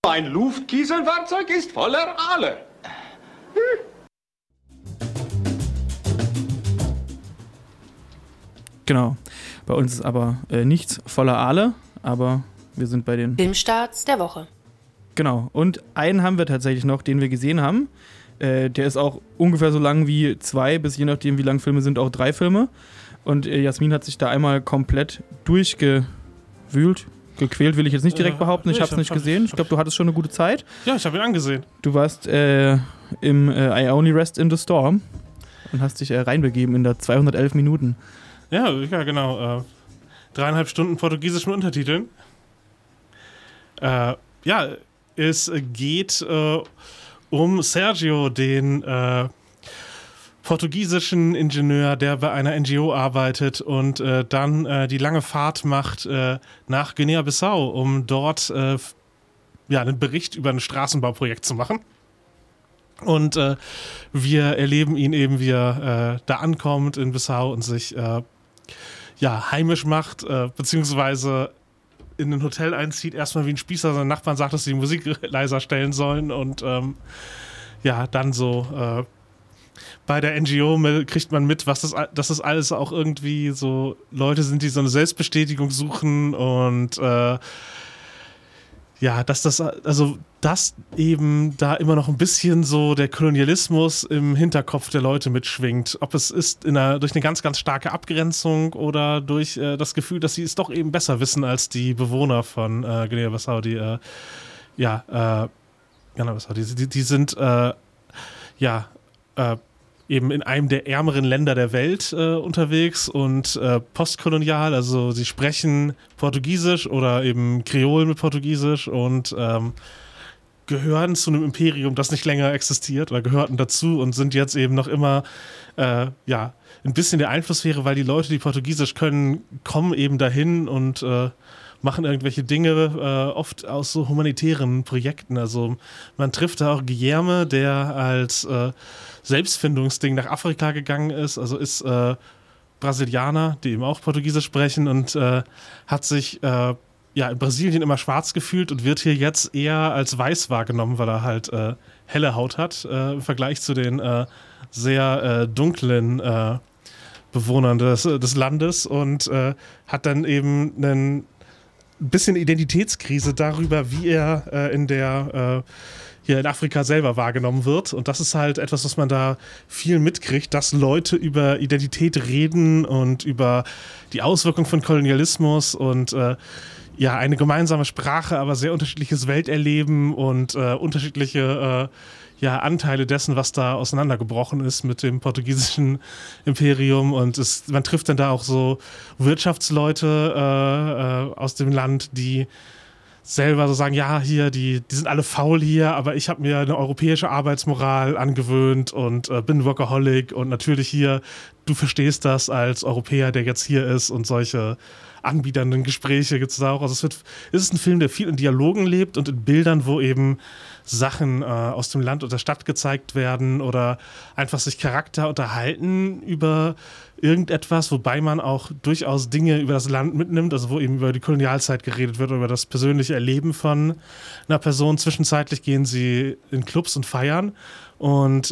Ein Luftkieselfahrzeug ist voller Aale. Genau. Bei uns ist aber nichts voller Aale, aber wir sind bei den Filmstarts der Woche. Genau. Und einen haben wir tatsächlich noch, den wir gesehen haben. Der ist auch ungefähr so lang wie 2, bis je nachdem, wie lang Filme sind, auch 3 Filme. Und Jasmin hat sich da einmal komplett durchgewühlt. Gequält will ich jetzt nicht direkt behaupten, ich habe es nicht gesehen. Ich glaube, du hattest schon eine gute Zeit. Ja, ich habe ihn angesehen. Du warst im I Only Rest in the Storm und hast dich reinbegeben in der 211 Minuten. Ja, genau. 3,5 Stunden Portugiesisch mit Untertiteln. Es geht um Sergio, den portugiesischen Ingenieur, der bei einer NGO arbeitet und dann die lange Fahrt macht nach Guinea-Bissau, um dort einen Bericht über ein Straßenbauprojekt zu machen. Und wir erleben ihn eben, wie er da ankommt in Bissau und sich heimisch macht, beziehungsweise in ein Hotel einzieht, erstmal wie ein Spießer seinen Nachbarn sagt, dass sie die Musik leiser stellen sollen und dann so bei der NGO kriegt man mit, dass das alles auch irgendwie so Leute sind, die so eine Selbstbestätigung suchen und dass eben da immer noch ein bisschen so der Kolonialismus im Hinterkopf der Leute mitschwingt. Ob es ist durch eine ganz, ganz starke Abgrenzung oder durch das Gefühl, dass sie es doch eben besser wissen als die Bewohner von Guinea-Bissau, die sind eben in einem der ärmeren Länder der Welt unterwegs und postkolonial, also sie sprechen Portugiesisch oder eben Kreol mit Portugiesisch und gehören zu einem Imperium, das nicht länger existiert oder gehörten dazu und sind jetzt eben noch immer ein bisschen der Einflusssphäre, weil die Leute, die Portugiesisch können, kommen eben dahin und machen irgendwelche Dinge, oft aus so humanitären Projekten. Also man trifft da auch Guilherme, der als Selbstfindungsding nach Afrika gegangen ist, also ist Brasilianer, die eben auch Portugiesisch sprechen und hat sich in Brasilien immer schwarz gefühlt und wird hier jetzt eher als weiß wahrgenommen, weil er halt helle Haut hat, im Vergleich zu den sehr dunklen Bewohnern des Landes und hat dann eben einen bisschen Identitätskrise darüber, wie er hier in Afrika selber wahrgenommen wird. Und das ist halt etwas, was man da viel mitkriegt, dass Leute über Identität reden und über die Auswirkungen von Kolonialismus und eine gemeinsame Sprache, aber sehr unterschiedliches Welterleben und unterschiedliche Anteile dessen, was da auseinandergebrochen ist mit dem portugiesischen Imperium. Und man trifft dann da auch so Wirtschaftsleute aus dem Land, die selber so sagen, ja, hier, die sind alle faul hier, aber ich habe mir eine europäische Arbeitsmoral angewöhnt und bin Workaholic und natürlich hier, du verstehst das als Europäer, der jetzt hier ist und solche anbiedernden Gespräche gibt es da auch. Also es ist ein Film, der viel in Dialogen lebt und in Bildern, wo eben Sachen aus dem Land und der Stadt gezeigt werden oder einfach sich Charakter unterhalten über irgendetwas, wobei man auch durchaus Dinge über das Land mitnimmt, also wo eben über die Kolonialzeit geredet wird, über das persönliche Erleben von einer Person. Zwischenzeitlich gehen sie in Clubs und feiern und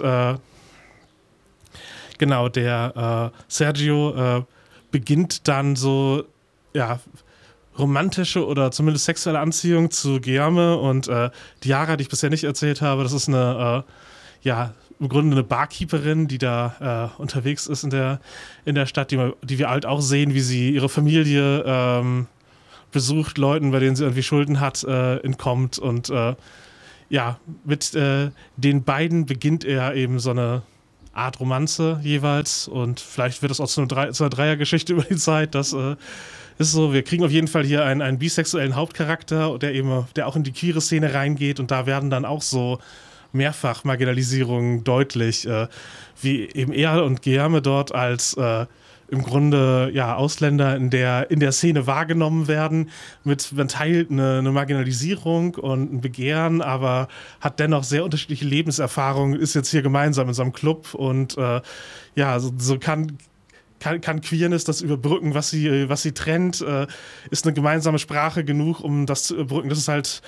der Sergio beginnt dann so romantische oder zumindest sexuelle Anziehung zu Guilherme und Diara, die ich bisher nicht erzählt habe, das ist eine im Grunde eine Barkeeperin, die da unterwegs ist in der Stadt, die wir halt auch sehen, wie sie ihre Familie besucht, Leuten, bei denen sie irgendwie Schulden hat, entkommt und mit den beiden beginnt er eben so eine Art Romanze jeweils und vielleicht wird es auch zu einer Dreiergeschichte über die Zeit, das ist so, wir kriegen auf jeden Fall hier einen bisexuellen Hauptcharakter, der auch in die queere Szene reingeht und da werden dann auch so mehrfach Marginalisierungen deutlich, wie eben er und Guilherme dort als im Grunde Ausländer in der Szene wahrgenommen werden. Man teilt eine Marginalisierung und ein Begehren, aber hat dennoch sehr unterschiedliche Lebenserfahrungen, ist jetzt hier gemeinsam in so einem Club und so kann Queerness das überbrücken, was sie trennt, ist eine gemeinsame Sprache genug, um das zu überbrücken. Das ist halt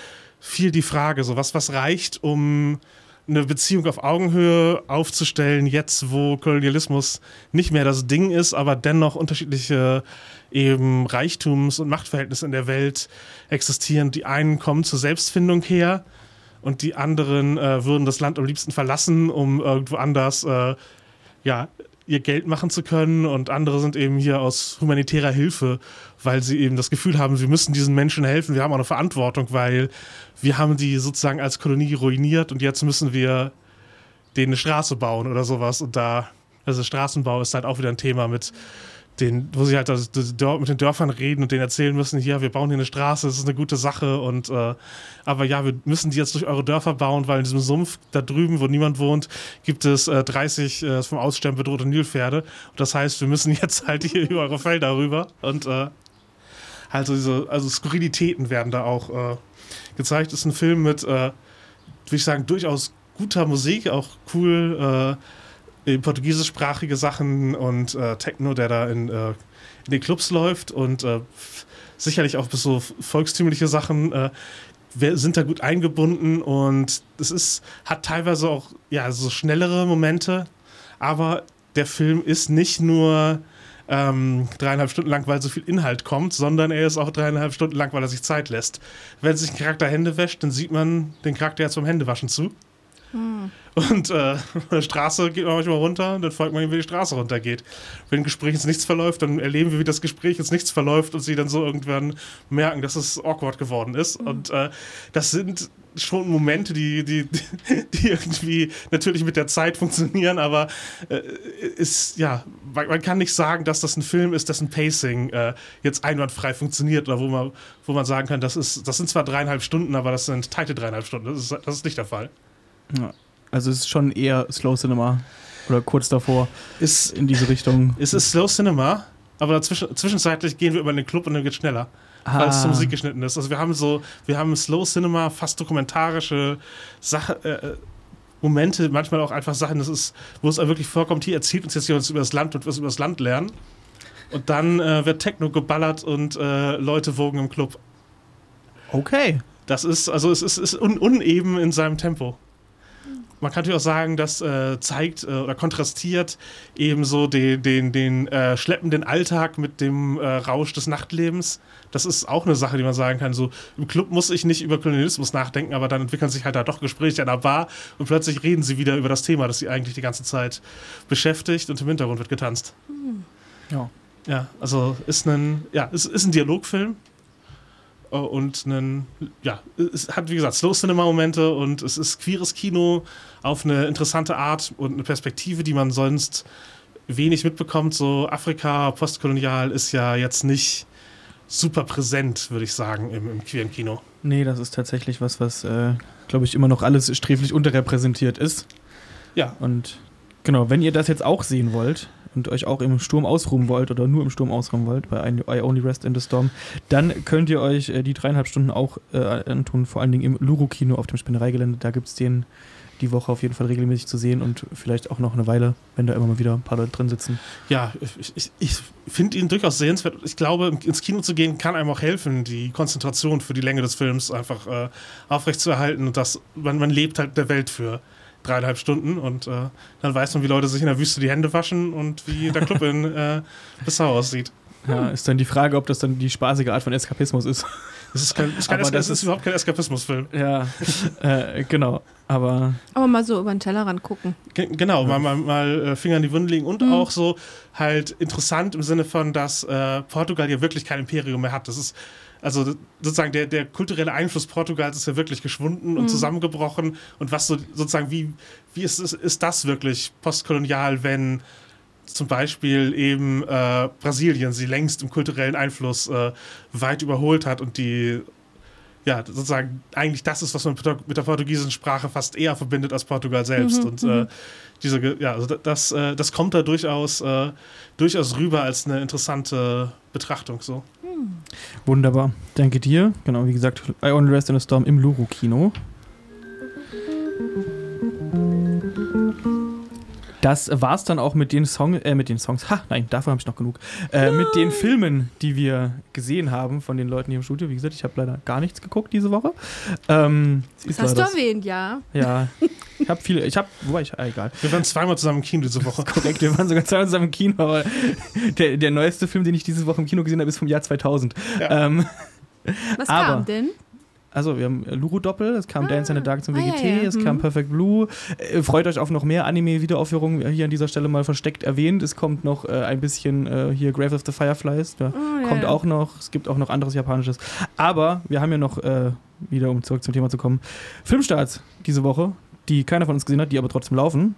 viel die Frage, so was reicht, um eine Beziehung auf Augenhöhe aufzustellen, jetzt wo Kolonialismus nicht mehr das Ding ist, aber dennoch unterschiedliche eben Reichtums- und Machtverhältnisse in der Welt existieren. Die einen kommen zur Selbstfindung her und die anderen würden das Land am liebsten verlassen, um irgendwo anders ihr Geld machen zu können, und andere sind eben hier aus humanitärer Hilfe, weil sie eben das Gefühl haben, wir müssen diesen Menschen helfen, wir haben auch eine Verantwortung, weil wir haben die sozusagen als Kolonie ruiniert und jetzt müssen wir denen eine Straße bauen oder sowas. Und also Straßenbau ist halt auch wieder ein Thema wo sie halt mit den Dörfern reden und denen erzählen müssen, hier, wir bauen hier eine Straße, das ist eine gute Sache, und aber ja, wir müssen die jetzt durch eure Dörfer bauen, weil in diesem Sumpf da drüben, wo niemand wohnt, gibt es 30 vom Aussterben bedrohte Nilpferde, und das heißt, wir müssen jetzt halt hier über eure Felder rüber, und also Skurrilitäten werden da auch gezeigt. Ist ein Film mit, würde ich sagen, durchaus guter Musik, auch cool, portugiesischsprachige Sachen und Techno, der da in den Clubs läuft, und sicherlich auch bis so volkstümliche Sachen sind da gut eingebunden, und hat teilweise auch so schnellere Momente, aber der Film ist nicht nur 3,5 Stunden lang, weil so viel Inhalt kommt, sondern er ist auch 3,5 Stunden lang, weil er sich Zeit lässt. Wenn sich ein Charakter Hände wäscht, dann sieht man den Charakter jetzt beim Händewaschen zu. Und von der Straße geht man manchmal runter und dann folgt man ihm, wie die Straße runtergeht. Wenn ein Gespräch ins Nichts verläuft, dann erleben wir, wie das Gespräch ins Nichts verläuft und sie dann so irgendwann merken, dass es awkward geworden ist. Und das sind schon Momente, die irgendwie natürlich mit der Zeit funktionieren, aber man kann nicht sagen, dass das ein Film ist, dessen Pacing jetzt einwandfrei funktioniert, oder wo man sagen kann, das sind zwar 3,5 Stunden, aber das sind tighte 3,5 Stunden. Das ist nicht der Fall. Ja, also es ist schon eher Slow Cinema oder kurz davor in diese Richtung. Es ist Slow Cinema, aber zwischenzeitlich gehen wir über den Club und dann geht es schneller, weil es zur Musik geschnitten ist. Also wir haben Slow Cinema, fast dokumentarische Momente, manchmal auch einfach Sachen, wo es wirklich vorkommt, hier erzählt uns jetzt jemand über das Land und was über das Land lernen. Und dann wird Techno geballert und Leute wogen im Club. Okay. Es ist uneben in seinem Tempo. Man kann natürlich auch sagen, das zeigt oder kontrastiert eben so den schleppenden Alltag mit dem Rausch des Nachtlebens. Das ist auch eine Sache, die man sagen kann. So, im Club muss ich nicht über Kolonialismus nachdenken, aber dann entwickeln sich halt da doch Gespräche an der Bar und plötzlich reden sie wieder über das Thema, das sie eigentlich die ganze Zeit beschäftigt, und im Hintergrund wird getanzt. Ja. Ja, also ist ein Dialogfilm. Und es hat, wie gesagt, Slow-Cinema-Momente, und es ist queeres Kino auf eine interessante Art und eine Perspektive, die man sonst wenig mitbekommt. So Afrika, postkolonial ist ja jetzt nicht super präsent, würde ich sagen, im queeren Kino. Nee, das ist tatsächlich was glaube ich, immer noch alles sträflich unterrepräsentiert ist. Ja. Und genau, wenn ihr das jetzt auch sehen wollt und euch auch im Sturm ausruhen wollt oder nur im Sturm ausruhen wollt, bei I Only Rest in the Storm, dann könnt ihr euch die 3,5 Stunden auch antun, vor allen Dingen im Luro-Kino auf dem Spinnereigelände. Da gibt es den die Woche auf jeden Fall regelmäßig zu sehen und vielleicht auch noch eine Weile, wenn da immer mal wieder ein paar Leute drin sitzen. Ja, ich finde ihn durchaus sehenswert. Ich glaube, ins Kino zu gehen kann einem auch helfen, die Konzentration für die Länge des Films einfach aufrechtzuerhalten, und man lebt halt der Welt für 3,5 Stunden, und dann weiß man, wie Leute sich in der Wüste die Hände waschen und wie der Club in Bissau aussieht. Ja, ist dann die Frage, ob das dann die spaßige Art von Eskapismus ist. Das ist überhaupt kein Eskapismusfilm. Ja, genau. Aber mal so über den Tellerrand gucken. Genau, mal Finger in die Wunde legen, und auch so halt interessant im Sinne von, dass Portugal ja wirklich kein Imperium mehr hat. Das ist also sozusagen der kulturelle Einfluss Portugals ist ja wirklich geschwunden und zusammengebrochen, und was so sozusagen wie ist das wirklich postkolonial, wenn zum Beispiel eben Brasilien sie längst im kulturellen Einfluss weit überholt hat und die sozusagen eigentlich das ist, was man mit der portugiesischen Sprache fast eher verbindet als Portugal selbst. Und das kommt da durchaus rüber als eine interessante Betrachtung. So. Wunderbar. Danke dir. Genau, wie gesagt, I Only Rest in the Storm im Luro-Kino. Das war's dann auch mit den Songs. Nein, davon habe ich noch genug. Mit den Filmen, die wir gesehen haben von den Leuten hier im Studio. Wie gesagt, ich habe leider gar nichts geguckt diese Woche. Das hast du erwähnt, ja. Ja, ich habe viele. Egal. Wir waren zweimal zusammen im Kino diese Woche. Korrekt, wir waren sogar zweimal zusammen im Kino, aber der neueste Film, den ich diese Woche im Kino gesehen habe, ist vom Jahr 2000. Ja. Was kam denn? Also, wir haben Luru-Doppel, es kam Dance in the Dark zum WGT, ja. es kam Perfect Blue. Freut euch auf noch mehr Anime-Wiederaufführungen, hier an dieser Stelle mal versteckt erwähnt. Es kommt noch ein bisschen hier Grave of the Fireflies, kommt auch noch. Es gibt auch noch anderes Japanisches. Aber wir haben ja noch, wieder um zurück zum Thema zu kommen, Filmstarts diese Woche, die keiner von uns gesehen hat, die aber trotzdem laufen.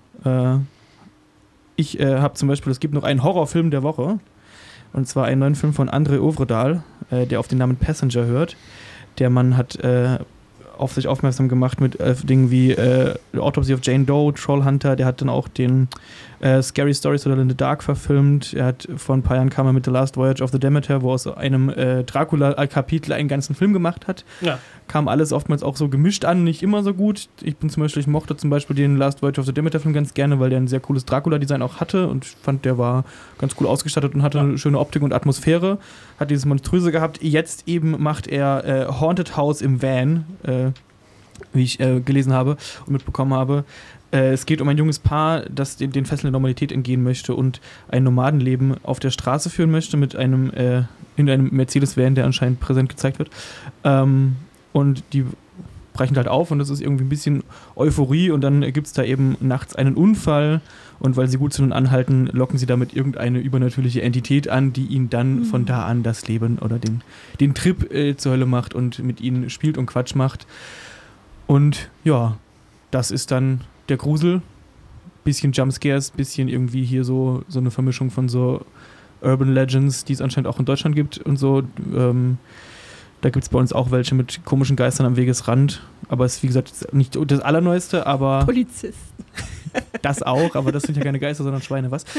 Ich habe zum Beispiel, es gibt noch einen Horrorfilm der Woche. Und zwar einen neuen Film von André Ovredal, der auf den Namen Passenger hört. Der Mann hat auf sich aufmerksam gemacht mit Dingen wie Autopsy of Jane Doe, Trollhunter. Der hat dann auch den Scary Stories oder in the Dark verfilmt. Er hat vor ein paar Jahren kam er mit The Last Voyage of the Demeter, wo er aus einem Dracula-Kapitel einen ganzen Film gemacht hat. Ja. Kam alles oftmals auch so gemischt an, nicht immer so gut. Ich mochte zum Beispiel den Last Voyage of the Demeter-Film ganz gerne, weil der ein sehr cooles Dracula-Design auch hatte und ich fand, der war ganz cool ausgestattet und hatte eine schöne Optik und Atmosphäre. Hat dieses Monströse gehabt. Jetzt eben macht er Haunted House im Van, wie ich gelesen habe und mitbekommen habe. Es geht um ein junges Paar, das den Fesseln der Normalität entgehen möchte und ein Nomadenleben auf der Straße führen möchte mit in einem Mercedes-Van, der anscheinend präsent gezeigt wird. Und die brechen halt auf und das ist irgendwie ein bisschen Euphorie und dann gibt es da eben nachts einen Unfall und weil sie gut sind und anhalten, locken sie damit irgendeine übernatürliche Entität an, die ihnen dann von da an das Leben oder den Trip zur Hölle macht und mit ihnen spielt und Quatsch macht. Und ja, das ist dann der Grusel. Bisschen Jumpscares, bisschen irgendwie hier so eine Vermischung von so Urban Legends, die es anscheinend auch in Deutschland gibt und so. Da gibt es bei uns auch welche mit komischen Geistern am Wegesrand. Aber es ist, wie gesagt, nicht das Allerneueste, aber... Polizisten. Das auch, aber das sind ja keine Geister, sondern Schweine, was?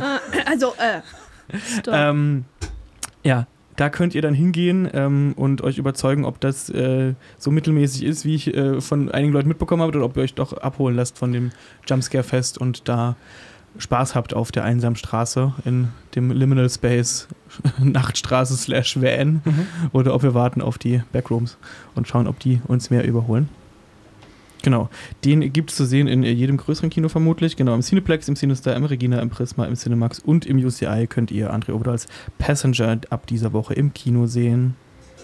Stop. Ja, da könnt ihr dann hingehen und euch überzeugen, ob das so mittelmäßig ist, wie ich von einigen Leuten mitbekommen habe, oder ob ihr euch doch abholen lasst von dem Jumpscare-Fest und da Spaß habt auf der einsamen Straße in dem Liminal Space Nachtstraße / Van oder ob wir warten auf die Backrooms und schauen, ob die uns mehr überholen. Genau, den gibt es zu sehen in jedem größeren Kino vermutlich. Genau, im Cineplex, im Cinestar, im Regina, im Prisma, im Cinemax und im UCI könnt ihr André Ovredals Passenger ab dieser Woche im Kino sehen.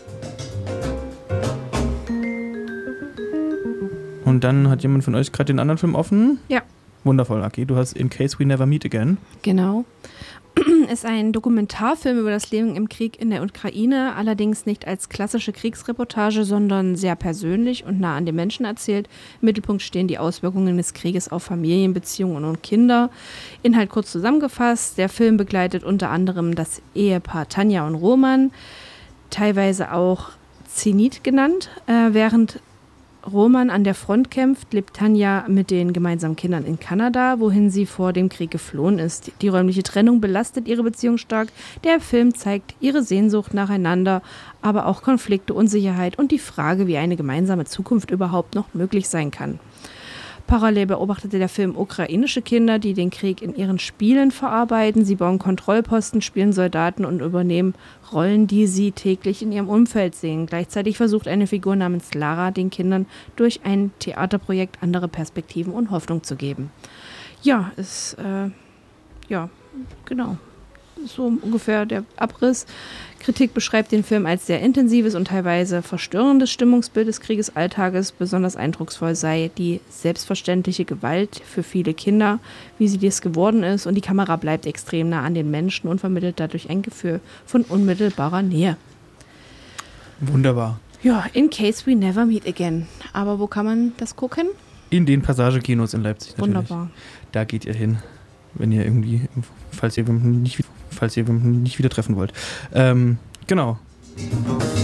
Und dann hat jemand von euch gerade den anderen Film offen? Ja. Wundervoll, Aki. Du hast In Case We Never Meet Again. Genau. Ist ein Dokumentarfilm über das Leben im Krieg in der Ukraine, allerdings nicht als klassische Kriegsreportage, sondern sehr persönlich und nah an den Menschen erzählt. Im Mittelpunkt stehen die Auswirkungen des Krieges auf Familienbeziehungen und Kinder. Inhalt kurz zusammengefasst, der Film begleitet unter anderem das Ehepaar Tanja und Roman, teilweise auch Zenit genannt. Während Roman an der Front kämpft, lebt Tanja mit den gemeinsamen Kindern in Kanada, wohin sie vor dem Krieg geflohen ist. Die räumliche Trennung belastet ihre Beziehung stark. Der Film zeigt ihre Sehnsucht nacheinander, aber auch Konflikte, Unsicherheit und die Frage, wie eine gemeinsame Zukunft überhaupt noch möglich sein kann. Parallel beobachtete der Film ukrainische Kinder, die den Krieg in ihren Spielen verarbeiten. Sie bauen Kontrollposten, spielen Soldaten und übernehmen Rollen, die sie täglich in ihrem Umfeld sehen. Gleichzeitig versucht eine Figur namens Lara den Kindern durch ein Theaterprojekt andere Perspektiven und Hoffnung zu geben. Ja, genau. So ungefähr der Abriss. Kritik beschreibt den Film als sehr intensives und teilweise verstörendes Stimmungsbild des Kriegesalltages. Besonders eindrucksvoll sei die selbstverständliche Gewalt für viele Kinder, wie sie dies geworden ist. Und die Kamera bleibt extrem nah an den Menschen und vermittelt dadurch ein Gefühl von unmittelbarer Nähe. Wunderbar. Ja, In Case We Never Meet Again. Aber wo kann man das gucken? In den Passagekinos in Leipzig natürlich. Wunderbar. Da geht ihr hin, wenn ihr irgendwie, falls ihr nicht wieder treffen wollt. Genau.